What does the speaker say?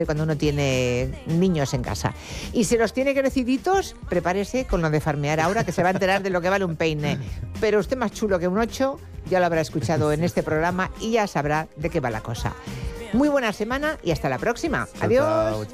cuando uno tiene niños en casa. Y si los tiene creciditos, prepárese con lo de farmear ahora, que se va a enterar de lo que vale un peine. Pero usted más chulo que un 8, ya lo habrá escuchado en este programa y ya sabrá de qué va la cosa. Muy buena semana y hasta la próxima. Adiós.